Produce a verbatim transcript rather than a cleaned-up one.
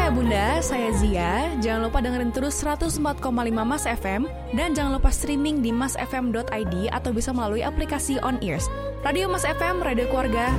ya Bunda, saya Zia. Jangan lupa dengerin terus seratus empat koma lima Mas F M dan jangan lupa streaming di mas f m dot i d atau bisa melalui aplikasi On Ears. Radio Mas F M, radio keluarga,